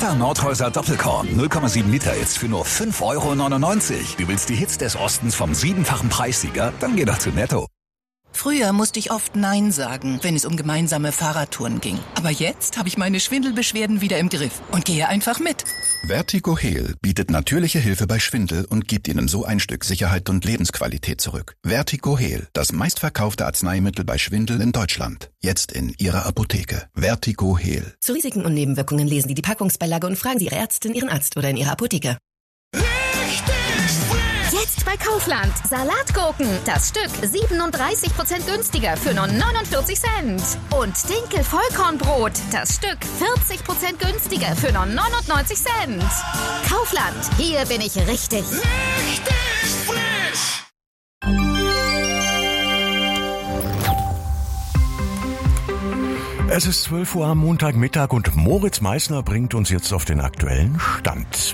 Keller Nordhäuser Doppelkorn 0,7 Liter jetzt für nur 5,99 €. Du willst die Hits des Ostens vom 7-fachen Preissieger? Dann geh doch zu Netto. Früher musste ich oft Nein sagen, wenn es um gemeinsame Fahrradtouren ging. Aber jetzt habe ich meine Schwindelbeschwerden wieder im Griff und gehe einfach mit. Vertigo Heal bietet natürliche Hilfe bei Schwindel und gibt Ihnen so ein Stück Sicherheit und Lebensqualität zurück. Vertigo Heal, das meistverkaufte Arzneimittel bei Schwindel in Deutschland. Jetzt in Ihrer Apotheke. Vertigo Heal. Zu Risiken und Nebenwirkungen lesen Sie die Packungsbeilage und fragen Sie Ihre Ärztin, Ihren Arzt oder in Ihrer Apotheke. Jetzt bei Kaufland. Salatgurken. Das Stück 37% günstiger für nur 49 Cent. Und Dinkel-Vollkornbrot. Das Stück 40% günstiger für nur 99 Cent. Kaufland. Hier bin ich richtig. Richtig frisch. Es ist 12 Uhr am Montagmittag und Moritz Meissner bringt uns jetzt auf den aktuellen Stand.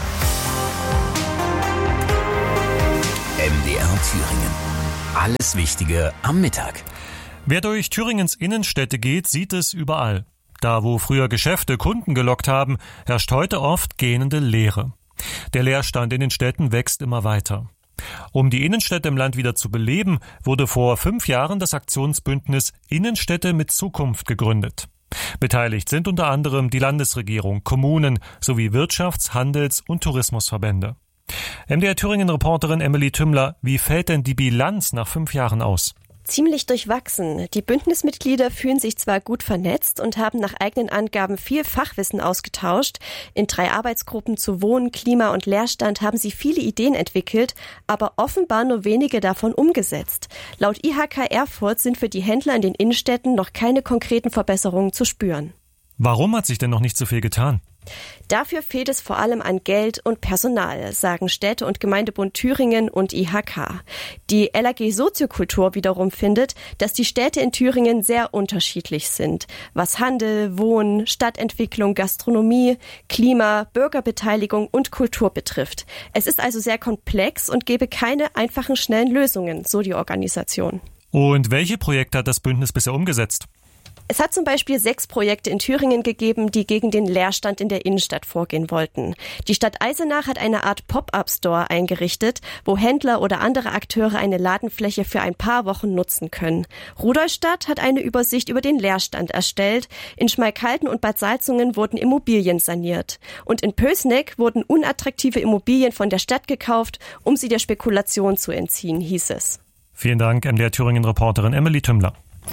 MDR Thüringen. Alles Wichtige am Mittag. Wer durch Thüringens Innenstädte geht, sieht es überall. Da, wo früher Geschäfte Kunden gelockt haben, herrscht heute oft gähnende Leere. Der Leerstand in den Städten wächst immer weiter. Um die Innenstädte im Land wieder zu beleben, wurde vor 5 Jahren das Aktionsbündnis Innenstädte mit Zukunft gegründet. Beteiligt sind unter anderem die Landesregierung, Kommunen sowie Wirtschafts-, Handels- und Tourismusverbände. MDR Thüringen-Reporterin Emily Tümmler, wie fällt denn die Bilanz nach 5 Jahren aus? Ziemlich durchwachsen. Die Bündnismitglieder fühlen sich zwar gut vernetzt und haben nach eigenen Angaben viel Fachwissen ausgetauscht. In 3 Arbeitsgruppen zu Wohnen, Klima und Leerstand haben sie viele Ideen entwickelt, aber offenbar nur wenige davon umgesetzt. Laut IHK Erfurt sind für die Händler in den Innenstädten noch keine konkreten Verbesserungen zu spüren. Warum hat sich denn noch nicht so viel getan? Dafür fehlt es vor allem an Geld und Personal, sagen Städte- und Gemeindebund Thüringen und IHK. Die LAG Soziokultur wiederum findet, dass die Städte in Thüringen sehr unterschiedlich sind, was Handel, Wohnen, Stadtentwicklung, Gastronomie, Klima, Bürgerbeteiligung und Kultur betrifft. Es ist also sehr komplex und gäbe keine einfachen, schnellen Lösungen, so die Organisation. Und welche Projekte hat das Bündnis bisher umgesetzt? Es hat zum Beispiel 6 Projekte in Thüringen gegeben, die gegen den Leerstand in der Innenstadt vorgehen wollten. Die Stadt Eisenach hat eine Art Pop-up-Store eingerichtet, wo Händler oder andere Akteure eine Ladenfläche für ein paar Wochen nutzen können. Rudolstadt hat eine Übersicht über den Leerstand erstellt. In Schmalkalden und Bad Salzungen wurden Immobilien saniert. Und in Pößneck wurden unattraktive Immobilien von der Stadt gekauft, um sie der Spekulation zu entziehen, hieß es. Vielen Dank, MDR Thüringen-Reporterin Emily Tümmler.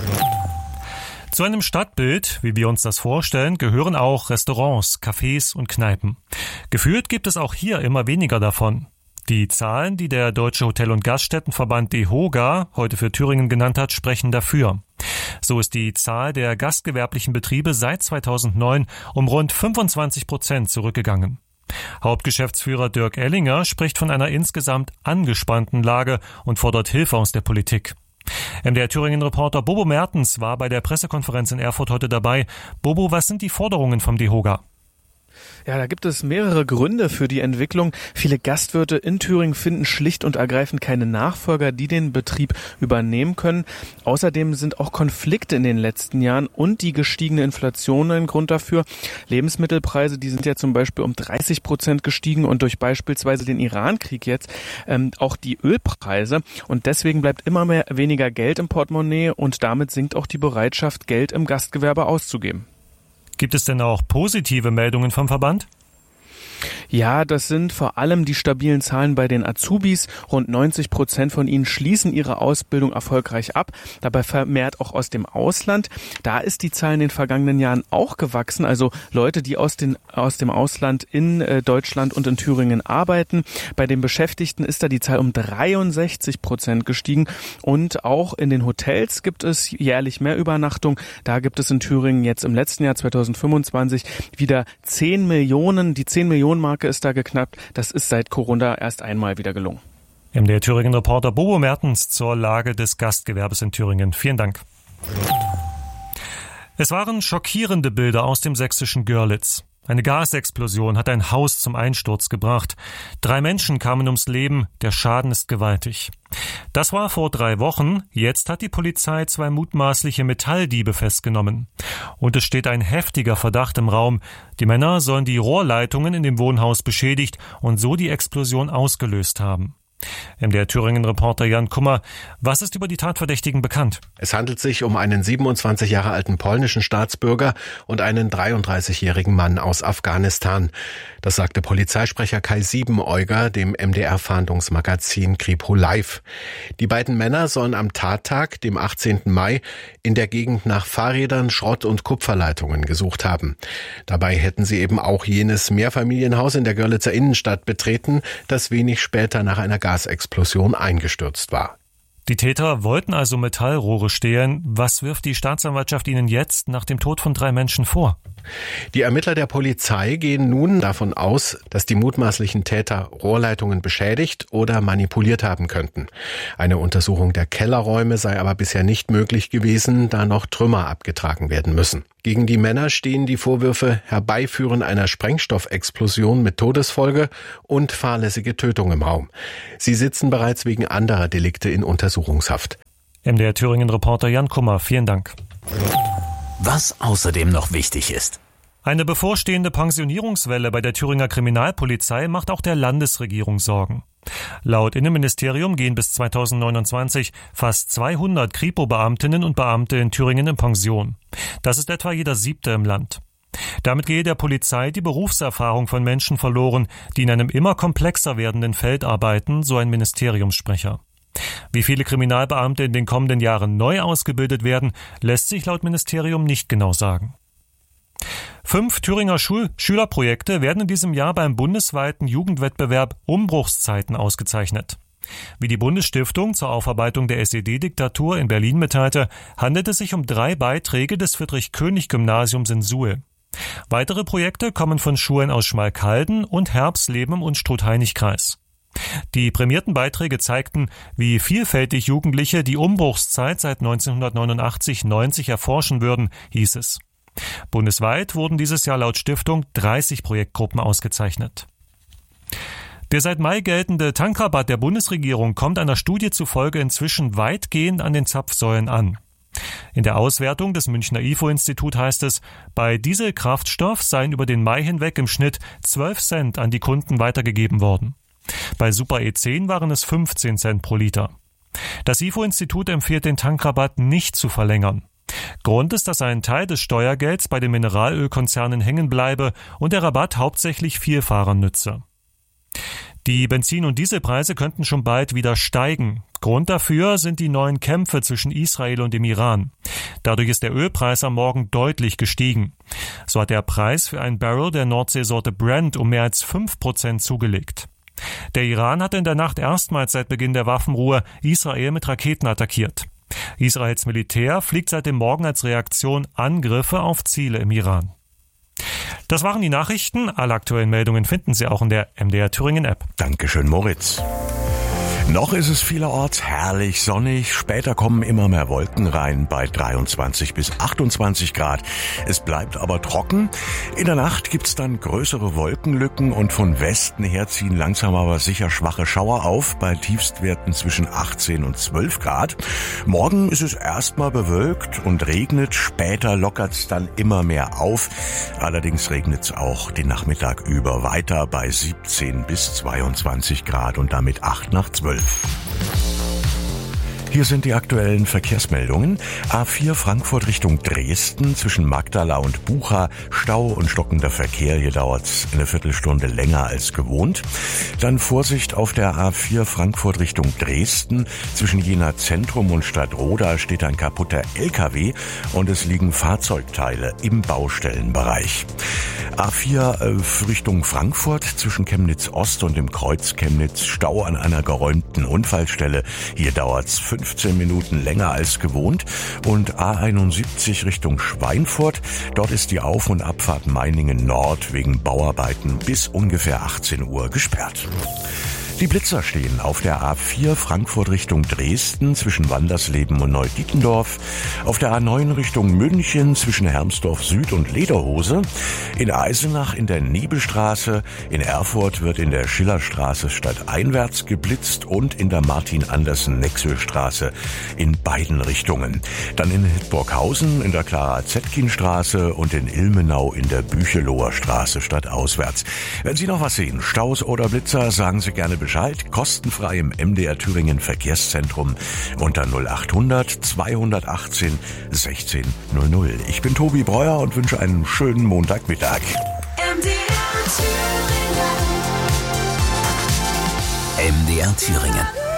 Zu einem Stadtbild, wie wir uns das vorstellen, gehören auch Restaurants, Cafés und Kneipen. Gefühlt gibt es auch hier immer weniger davon. Die Zahlen, die der Deutsche Hotel- und Gaststättenverband DEHOGA heute für Thüringen genannt hat, sprechen dafür. So ist die Zahl der gastgewerblichen Betriebe seit 2009 um rund 25% zurückgegangen. Hauptgeschäftsführer Dirk Ellinger spricht von einer insgesamt angespannten Lage und fordert Hilfe aus der Politik. MDR Thüringen-Reporter Bobo Mertens war bei der Pressekonferenz in Erfurt heute dabei. Bobo, was sind die Forderungen vom DEHOGA? Ja, da gibt es mehrere Gründe für die Entwicklung. Viele Gastwirte in Thüringen finden schlicht und ergreifend keine Nachfolger, die den Betrieb übernehmen können. Außerdem sind auch Konflikte in den letzten Jahren und die gestiegene Inflation ein Grund dafür. Lebensmittelpreise, die sind ja zum Beispiel um 30% gestiegen und durch beispielsweise den Iran-Krieg jetzt auch die Ölpreise. Und deswegen bleibt immer weniger Geld im Portemonnaie und damit sinkt auch die Bereitschaft, Geld im Gastgewerbe auszugeben. Gibt es denn auch positive Meldungen vom Verband? Ja, das sind vor allem die stabilen Zahlen bei den Azubis. Rund 90% von ihnen schließen ihre Ausbildung erfolgreich ab, dabei vermehrt auch aus dem Ausland. Da ist die Zahl in den vergangenen Jahren auch gewachsen, also Leute, die aus dem Ausland in Deutschland und in Thüringen arbeiten. Bei den Beschäftigten ist da die Zahl um 63% gestiegen und auch in den Hotels gibt es jährlich mehr Übernachtung. Da gibt es in Thüringen jetzt im letzten Jahr 2025 wieder 10 Millionen, die 10 Millionen Marke ist da geknackt. Das ist seit Corona erst einmal wieder gelungen. MDR Thüringen-Reporter Bobo Mertens zur Lage des Gastgewerbes in Thüringen. Vielen Dank. Es waren schockierende Bilder aus dem sächsischen Görlitz. Eine Gasexplosion hat ein Haus zum Einsturz gebracht. 3 Menschen kamen ums Leben, der Schaden ist gewaltig. Das war vor 3 Wochen, jetzt hat die Polizei 2 mutmaßliche Metalldiebe festgenommen. Und es steht ein heftiger Verdacht im Raum. Die Männer sollen die Rohrleitungen in dem Wohnhaus beschädigt und so die Explosion ausgelöst haben. MDR Thüringen-Reporter Jan Kummer, was ist über die Tatverdächtigen bekannt? Es handelt sich um einen 27 Jahre alten polnischen Staatsbürger und einen 33-jährigen Mann aus Afghanistan. Das sagte Polizeisprecher Kai Siebeneuger dem MDR-Fahndungsmagazin Kripo Live. Die beiden Männer sollen am Tattag, dem 18. Mai, in der Gegend nach Fahrrädern, Schrott- und Kupferleitungen gesucht haben. Dabei hätten sie eben auch jenes Mehrfamilienhaus in der Görlitzer Innenstadt betreten, das wenig später nach einer Gasexplosion eingestürzt war. Die Täter wollten also Metallrohre stehlen. Was wirft die Staatsanwaltschaft ihnen jetzt nach dem Tod von 3 Menschen vor? Die Ermittler der Polizei gehen nun davon aus, dass die mutmaßlichen Täter Rohrleitungen beschädigt oder manipuliert haben könnten. Eine Untersuchung der Kellerräume sei aber bisher nicht möglich gewesen, da noch Trümmer abgetragen werden müssen. Gegen die Männer stehen die Vorwürfe Herbeiführen einer Sprengstoffexplosion mit Todesfolge und fahrlässige Tötung im Raum. Sie sitzen bereits wegen anderer Delikte in Untersuchungshaft. MDR Thüringen-Reporter Jan Kummer, vielen Dank. Was außerdem noch wichtig ist. Eine bevorstehende Pensionierungswelle bei der Thüringer Kriminalpolizei macht auch der Landesregierung Sorgen. Laut Innenministerium gehen bis 2029 fast 200 Kripo-Beamtinnen und Beamte in Thüringen in Pension. Das ist etwa jeder 7. im Land. Damit gehe der Polizei die Berufserfahrung von Menschen verloren, die in einem immer komplexer werdenden Feld arbeiten, so ein Ministeriumssprecher. Wie viele Kriminalbeamte in den kommenden Jahren neu ausgebildet werden, lässt sich laut Ministerium nicht genau sagen. 5 Thüringer Schülerprojekte werden in diesem Jahr beim bundesweiten Jugendwettbewerb Umbruchszeiten ausgezeichnet. Wie die Bundesstiftung zur Aufarbeitung der SED-Diktatur in Berlin mitteilte, handelt es sich um 3 Beiträge des Friedrich-König-Gymnasiums in Suhl. Weitere Projekte kommen von Schulen aus Schmalkalden und Herbsleben im Unstrut-Heinig-Kreis. Die prämierten Beiträge zeigten, wie vielfältig Jugendliche die Umbruchszeit seit 1989-90 erforschen würden, hieß es. Bundesweit wurden dieses Jahr laut Stiftung 30 Projektgruppen ausgezeichnet. Der seit Mai geltende Tankrabatt der Bundesregierung kommt einer Studie zufolge inzwischen weitgehend an den Zapfsäulen an. In der Auswertung des Münchner IFO-Institut heißt es, bei Dieselkraftstoff seien über den Mai hinweg im Schnitt 12 Cent an die Kunden weitergegeben worden. Bei Super E10 waren es 15 Cent pro Liter. Das IFO-Institut empfiehlt den Tankrabatt nicht zu verlängern. Grund ist, dass ein Teil des Steuergelds bei den Mineralölkonzernen hängen bleibe und der Rabatt hauptsächlich Vielfahrern nütze. Die Benzin- und Dieselpreise könnten schon bald wieder steigen. Grund dafür sind die neuen Kämpfe zwischen Israel und dem Iran. Dadurch ist der Ölpreis am Morgen deutlich gestiegen. So hat der Preis für ein Barrel der Nordseesorte Brent um mehr als 5% zugelegt. Der Iran hatte in der Nacht erstmals seit Beginn der Waffenruhe Israel mit Raketen attackiert. Israels Militär fliegt seit dem Morgen als Reaktion Angriffe auf Ziele im Iran. Das waren die Nachrichten. Alle aktuellen Meldungen finden Sie auch in der MDR Thüringen App. Dankeschön, Moritz. Noch ist es vielerorts herrlich sonnig, später kommen immer mehr Wolken rein bei 23 bis 28 Grad. Es bleibt aber trocken. In der Nacht gibt's dann größere Wolkenlücken und von Westen her ziehen langsam aber sicher schwache Schauer auf bei Tiefstwerten zwischen 18 und 12 Grad. Morgen ist es erstmal bewölkt und regnet, später lockert's dann immer mehr auf. Allerdings regnet's auch den Nachmittag über weiter bei 17 bis 22 Grad und damit 8 nach 12. Hier sind die aktuellen Verkehrsmeldungen. A4 Frankfurt Richtung Dresden zwischen Magdala und Bucha. Stau und stockender Verkehr. Hier dauert's eine Viertelstunde länger als gewohnt. Dann Vorsicht auf der A4 Frankfurt Richtung Dresden. Zwischen Jena Zentrum und Stadtroda steht ein kaputter LKW und es liegen Fahrzeugteile im Baustellenbereich. A4 Richtung Frankfurt zwischen Chemnitz Ost und dem Kreuz Chemnitz. Stau an einer geräumten Unfallstelle. Hier dauert's 15 Minuten länger als gewohnt. Und A71 Richtung Schweinfurt. Dort ist die Auf- und Abfahrt Meiningen Nord wegen Bauarbeiten bis ungefähr 18 Uhr gesperrt. Die Blitzer stehen auf der A4 Frankfurt Richtung Dresden zwischen Wandersleben und Neudietendorf, auf der A9 Richtung München zwischen Hermsdorf Süd und Lederhose, in Eisenach in der Niebelstraße, in Erfurt wird in der Schillerstraße stadteinwärts geblitzt und in der Martin-Andersen-Nexel-Straße in beiden Richtungen. Dann in Hildburghausen in der Clara-Zetkin-Straße und in Ilmenau in der Bücheloher Straße stadtauswärts. Wenn Sie noch was sehen, Staus oder Blitzer, sagen Sie gerne Bescheid. Kostenfrei im MDR Thüringen Verkehrszentrum unter 0800 218 16 00. Ich bin Tobi Breuer und wünsche einen schönen Montagmittag. MDR Thüringen.